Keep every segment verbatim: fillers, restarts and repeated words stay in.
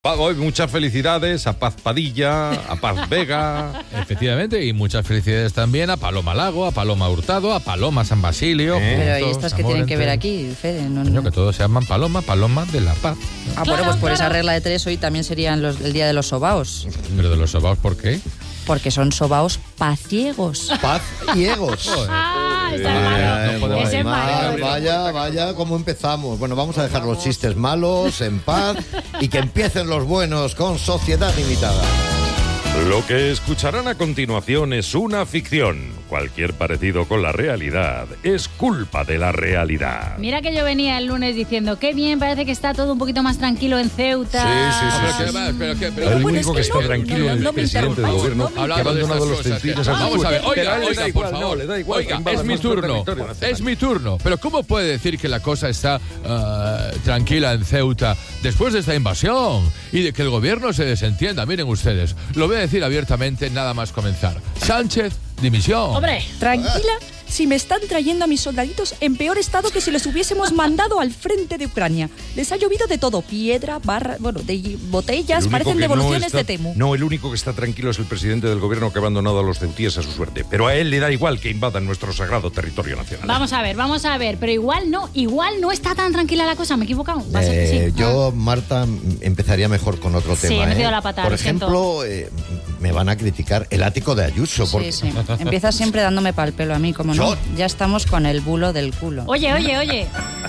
Hoy muchas felicidades a Paz Padilla, a Paz Vega. Efectivamente, y muchas felicidades también a Paloma Lago, a Paloma Hurtado, a Paloma San Basilio. Eh. Pero juntos, ¿y estas que amor tienen que entre- ver aquí, Fede? No, Coño, no. que todos se llaman Paloma, Paloma de la Paz. Ah, bueno, pues por esa regla de tres hoy también serían los, el día de los sobaos. Pero de los sobaos, ¿por qué? Porque son sobaos paciegos. Paz y egos. Ah, está Eh, malo. no podemos- Ese es malo. Ma- Vaya, vaya, cómo empezamos. Bueno, vamos a dejar los chistes malos en paz y que empiecen los buenos con Sociedad Limitada. Lo que escucharán a continuación es una ficción. Cualquier parecido con la realidad es culpa de la realidad. Mira que yo venía el lunes diciendo, qué bien, parece que está todo un poquito más tranquilo en Ceuta. Sí, sí, sí, Pero sí. qué va, pero qué- pero- El puedes único que que está no, tranquilo no, es el no me presidente del interrumpáis, gobierno no me que ha Hablando de abandonado estas los cosas, centitos a su vamos a ver, suerte. oiga, Pero a él le oiga, da por igual, favor. no, le da igual, Oiga, que invada es mi nuestro turno, territorio nacional. es mi turno. Pero ¿cómo puede decir que la cosa está ah, tranquila en Ceuta después de esta invasión y de que el gobierno se desentienda? Miren ustedes, lo voy a decir abiertamente nada más comenzar. Sánchez, dimisión. Hombre, Tranquila, si me están trayendo a mis soldaditos en peor estado que si les hubiésemos mandado al frente de Ucrania. Les ha llovido de todo, piedra, barra, bueno, de botellas, El único parecen que devoluciones no está- de Temu. No, el único que está tranquilo es el presidente del gobierno que ha abandonado a los ceutíes a su suerte. Pero a él le da igual que invadan nuestro sagrado territorio nacional. vamos a ver, vamos a ver. Pero igual no, igual no está tan tranquila la cosa. ¿Me he equivocado? Va a ser que sí. Eh, yo, Marta, m- empezaría mejor con otro Sí, tema. he metido ¿eh? la pata, Por lo siento. ejemplo, eh, me van a criticar el ático de Ayuso. Porque Sí, sí. Empieza siempre dándome pal pelo a mí, como no. Yo- Ya estamos con el bulo del culo. Oye, oye, oye.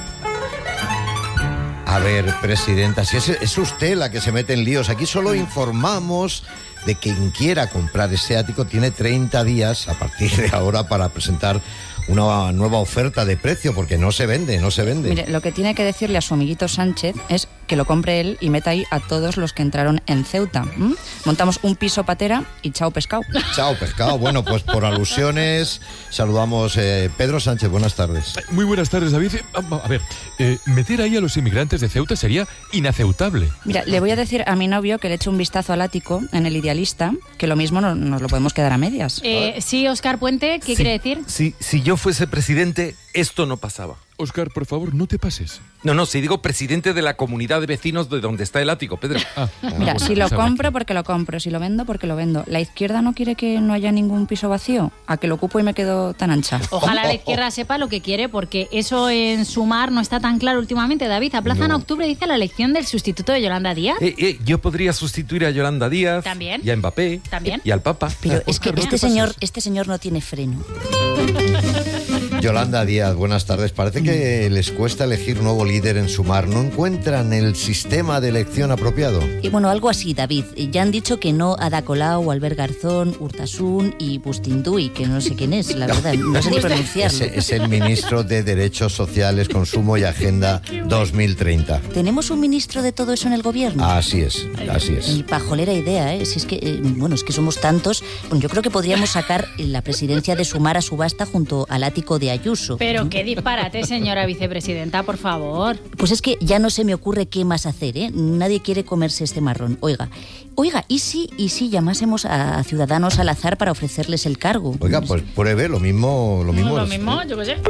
A ver, presidenta, si es, es usted la que se mete en líos. Aquí solo informamos de que quien quiera comprar ese ático tiene treinta días a partir de ahora para presentar una nueva oferta de precio, porque no se vende, no se vende. Mire, lo que tiene que decirle a su amiguito Sánchez es que lo compre él y meta ahí a todos los que entraron en Ceuta. ¿m? Montamos un piso patera y chao pescado. Chao, pescado. Bueno, pues por alusiones saludamos. eh, Pedro Sánchez, buenas tardes. Muy buenas tardes, David. Eh, A ver, eh, meter ahí a los inmigrantes de Ceuta sería inaceptable. Mira, le voy a decir a mi novio que le eche un vistazo al ático en el Idealista, que lo mismo no, nos lo podemos quedar a medias. Eh, sí, Óscar Puente, ¿qué quiere decir? Si, si yo fuese presidente, esto no pasaba. Óscar, por favor, no te pases. No, no, si digo presidente de la comunidad de vecinos de donde está el ático, Pedro. Ah, Mira, bueno, si lo esa compro, máquina. porque lo compro. Si lo vendo, porque lo vendo. ¿La izquierda no quiere que no haya ningún piso vacío? ¿A que lo ocupo y me quedo tan ancha? Ojalá la izquierda sepa lo que quiere, porque eso en Sumar no está tan claro últimamente. David, aplazan a octubre, dice, la elección del sustituto de Yolanda Díaz. Eh, eh, yo podría sustituir a Yolanda Díaz. También. Y a Mbappé. También. Y al Papa. Pero es que Óscar, no este te señor, pases. este señor no tiene freno. Yolanda Díaz, buenas tardes. Parece que les cuesta elegir nuevo líder en Sumar. ¿No encuentran el sistema de elección apropiado? Y bueno, algo así, David. Ya han dicho que no Ada Colau, Albert Garzón, Urtasun y Bustinduy, que no sé quién es, la verdad. No sé ni pronunciarlo. Ese es el ministro de Derechos Sociales, Consumo y Agenda dos mil treinta. ¿Tenemos un ministro de todo eso en el gobierno? Así es, así es. Y pajolera idea, ¿eh? Si es que, eh, bueno, es que somos tantos. Bueno, yo creo que podríamos sacar la presidencia de Sumar a subasta junto al ático de Ayuso. Pero qué disparate, señora vicepresidenta, por favor. Pues es que ya no se me ocurre qué más hacer, ¿eh? Nadie quiere comerse este marrón. Oiga, oiga, ¿y si, y si llamásemos a ciudadanos al azar para ofrecerles el cargo? Oiga, pues pruebe, lo mismo... Lo mismo, Lo es- mismo, yo qué sé.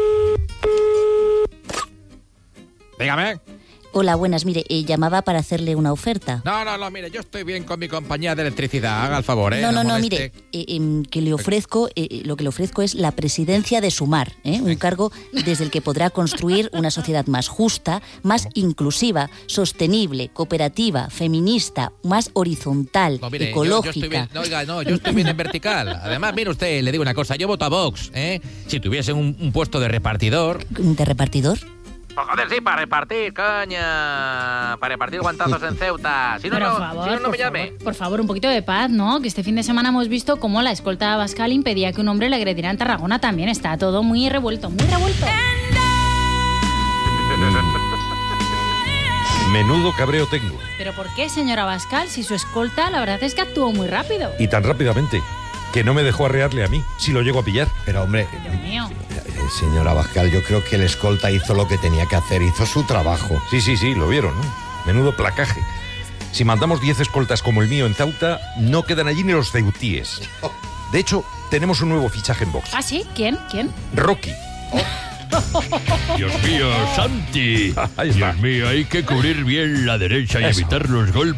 Dígame. Hola, buenas. Mire, eh, llamaba para hacerle una oferta. No, no, no, mire, yo estoy bien con mi compañía de electricidad. Haga el favor, ¿eh? No, no, no, moleste. mire, eh, em, que le ofrezco, eh, lo que le ofrezco es la presidencia de Sumar, ¿eh? Un cargo desde el que podrá construir una sociedad más justa, más inclusiva, sostenible, cooperativa, feminista, más horizontal, No, mire, yo- yo, estoy ecológica. bien, no, oiga, no, yo estoy bien en vertical. Además, mire usted, le digo una cosa, yo voto a Vox, ¿eh? Si tuviese un, un puesto de repartidor... ¿De repartidor? Pues joder, sí, para repartir, coña. Para repartir guantazos en Ceuta. Si no, Pero, no, por favor, si no, no por me llame. favor, por favor, un poquito de paz, ¿no? Que este fin de semana hemos visto cómo la escolta Abascal impedía que un hombre le agrediera en Tarragona también. Está todo muy revuelto, muy revuelto. Menudo cabreo tengo. ¿Pero por qué, señora Abascal? Si su escolta, la verdad es que actuó muy rápido. Y tan rápidamente que no me dejó arrearle a mí, si lo llego a pillar. Pero hombre, Dios mío. eh, señora Abascal, yo creo que el escolta hizo lo que tenía que hacer, hizo su trabajo. Sí, sí, sí, lo vieron, ¿no? Menudo placaje. Si mandamos diez escoltas como el mío en Ceuta, no quedan allí ni los ceutíes. De hecho, tenemos un nuevo fichaje en Vox. ¿Ah, sí? ¿Quién? ¿Quién? Rocky. Dios mío, Santi. Ahí está. Dios mío, hay que cubrir bien la derecha y Eso. evitar los golpes